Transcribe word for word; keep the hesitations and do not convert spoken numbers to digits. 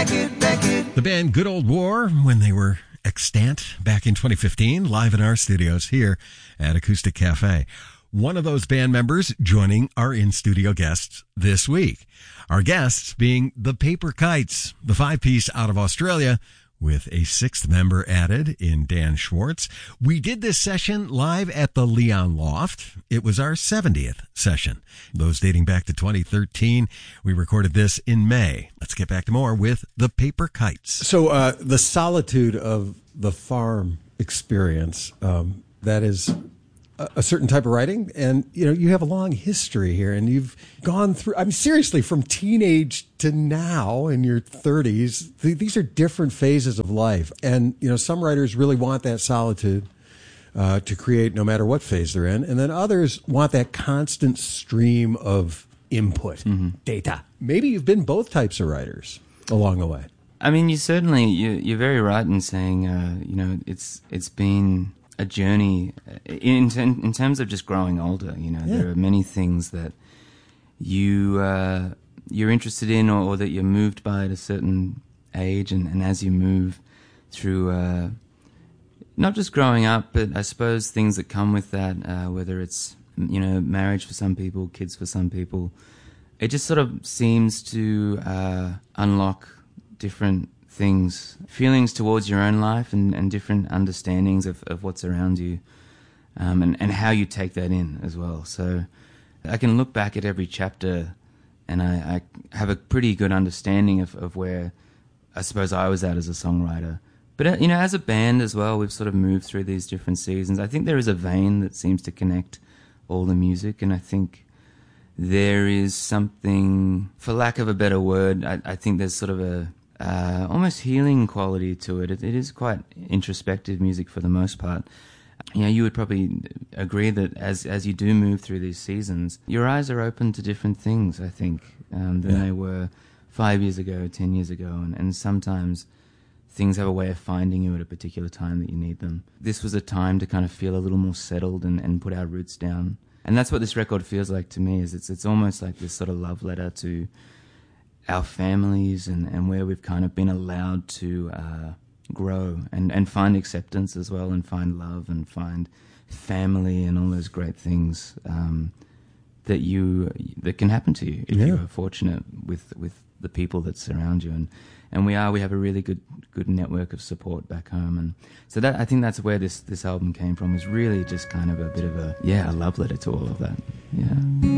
Beckett, Beckett. The band Good Old War, when they were extant back in twenty fifteen, live in our studios here at Acoustic Cafe. One of those band members joining our in-studio guests this week. Our guests being the Paper Kites, the five-piece out of Australia, with a sixth member added in Dan Schwartz. We did this session live at the Leon Loft. It was our seventieth session, those dating back to twenty thirteen. We recorded this in May. Let's get back to more with the Paper Kites. So uh, the solitude of the farm experience, um, that is a, a certain type of writing. And, you know, you have a long history here, and you've gone through, I mean, seriously, from teenage to now in your thirties, th- these are different phases of life. And, you know, some writers really want that solitude uh, to create no matter what phase they're in. And then others want that constant stream of input, mm-hmm. data. Maybe you've been both types of writers along the way. I mean, you certainly, you, you're very right in saying, uh, you know, it's it's been a journey in, in, in terms of just growing older. You know, yeah. There are many things that you, uh, you're interested in or, or that you're moved by at a certain age. And, and as you move through, uh, not just growing up, but I suppose things that come with that, uh, whether it's, you know, marriage for some people, kids for some people, it just sort of seems to uh, unlock different things, feelings towards your own life and, and different understandings of, of what's around you, um, and, and how you take that in as well. So I can look back at every chapter and I, I have a pretty good understanding of, of where I suppose I was at as a songwriter. But, you know, as a band as well, we've sort of moved through these different seasons. I think there is a vein that seems to connect all the music, and I think there is something, for lack of a better word, I, I think there's sort of a uh, almost healing quality to it. it. It is quite introspective music for the most part. You know, you would probably agree that as as you do move through these seasons, your eyes are open to different things, I think, um, than yeah. they were five years ago, ten years ago, and, and sometimes things have a way of finding you at a particular time that you need them. This was a time to kind of feel a little more settled and, and put our roots down. And that's what this record feels like to me, is it's it's almost like this sort of love letter to our families and, and where we've kind of been allowed to uh, grow and, and find acceptance as well, and find love and find family and all those great things um, that you that can happen to you if yeah. you are fortunate with with the people that surround you. And and we are we have a really good good network of support back home, and so that I think that's where this this album came from, is really just kind of a bit of a yeah a love letter to all of that. Yeah.